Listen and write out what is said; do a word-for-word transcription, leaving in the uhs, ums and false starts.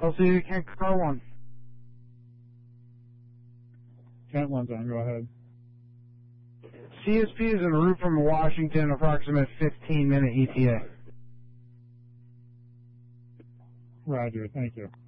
I'll see you again, car one. Kent one's on, go ahead. C S P is en route from Washington, approximate fifteen minute E T A. Roger, thank you.